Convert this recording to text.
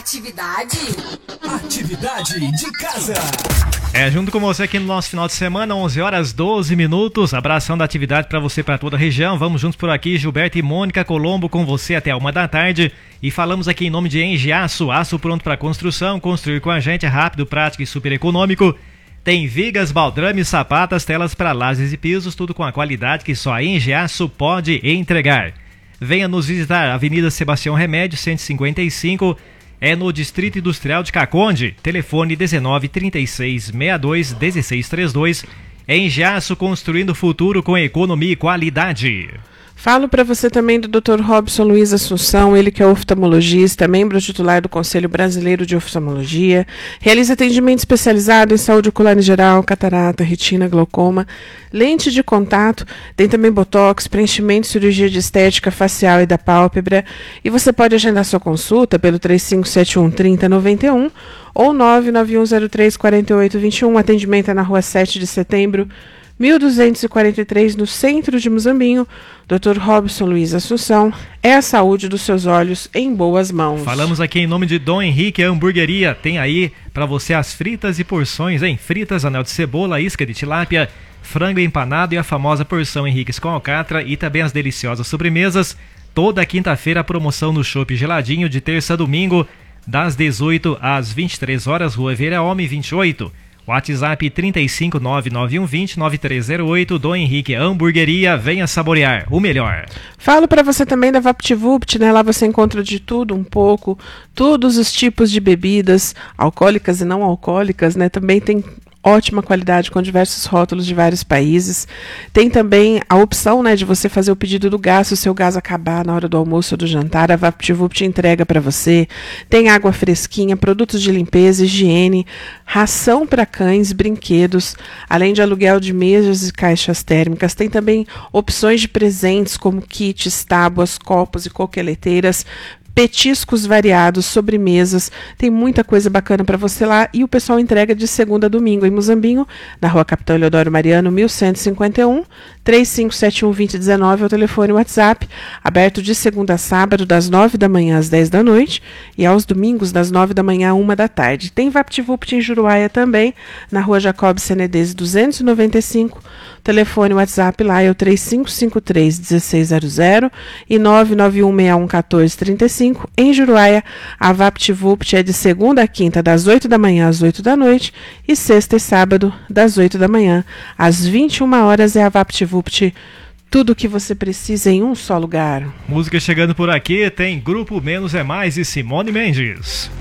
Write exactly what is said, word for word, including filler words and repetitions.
Atividade. Atividade de casa. É, junto com você aqui no nosso final de semana, onze horas doze minutos. Abração da atividade para você, para toda a região. Vamos juntos por aqui, Gilberto e Mônica Colombo, com você até a uma da tarde. E falamos aqui em nome de Engie Aço, aço pronto para construção. Construir com a gente é rápido, prático e super econômico. Tem vigas, baldrames, sapatas, telas para lajes e pisos, tudo com a qualidade que só a Engie Aço pode entregar. Venha nos visitar, Avenida Sebastião Remédio, cento e cinquenta e cinco, é no Distrito Industrial de Caconde. Telefone dezenove, trinta e seis, sessenta e dois, dezesseis trinta e dois. Engie Aço, construindo o futuro com economia e qualidade. Falo para você também do doutor Robson Luiz Assunção, ele que é oftalmologista, membro titular do Conselho Brasileiro de Oftalmologia, realiza atendimento especializado em saúde ocular em geral, catarata, retina, glaucoma, lente de contato, tem também botox, preenchimento e cirurgia de estética facial e da pálpebra, e você pode agendar sua consulta pelo três cinco sete um, trinta, noventa e um ou nove nove um zero três, quatro oito dois um, atendimento é na rua sete de setembro, mil duzentos e quarenta e três, no centro de Muzambinho. doutor Robson Luiz Assunção, é a saúde dos seus olhos em boas mãos. Falamos aqui em nome de Dom Henrique Hamburgueria. Tem aí para você as fritas e porções, hein? Fritas, anel de cebola, isca de tilápia, frango empanado e a famosa porção Henriques com alcatra e também as deliciosas sobremesas. Toda quinta-feira a promoção no chopp geladinho de terça a domingo, das dezoito às vinte e três horas, Rua Veira Homem vinte e oito. WhatsApp trinta e cinco, nove nove um dois zero, nove três zero oito. Dom Henrique Hamburgueria, venha saborear o melhor. Falo para você também da VaptVupt, né? Lá você encontra de tudo um pouco, todos os tipos de bebidas, alcoólicas e não alcoólicas, né? Também tem ótima qualidade com diversos rótulos de vários países. Tem também a opção, né, de você fazer o pedido do gás, se o seu gás acabar na hora do almoço ou do jantar, a VaptVupt entrega para você. Tem água fresquinha, produtos de limpeza, higiene, ração para cães, brinquedos, além de aluguel de mesas e caixas térmicas. Tem também opções de presentes como kits, tábuas, copos e coqueleteiras, petiscos variados, sobremesas, tem muita coisa bacana para você lá, e o pessoal entrega de segunda a domingo em Muzambinho, na rua Capitão Eleodoro Mariano, mil cento e cinquenta e um, três cinco sete um, dois zero um nove é o telefone WhatsApp, aberto de segunda a sábado, das nove da manhã às dez da noite, e aos domingos, das nove da manhã à uma da tarde. Tem VaptVupt em Juruáia também, na rua Jacob Senedese duzentos e noventa e cinco, o telefone WhatsApp lá é o três cinco cinco três, um seis zero zero e nove nove um seis um um quatro três cinco. Em Juruáia, a VaptVupt é de segunda a quinta, das oito da manhã às oito da noite, e sexta e sábado, das oito da manhã às vinte e uma horas. É a VaptVupt, tudo o que você precisa em um só lugar. Música chegando por aqui, tem Grupo Menos é Mais e Simone Mendes.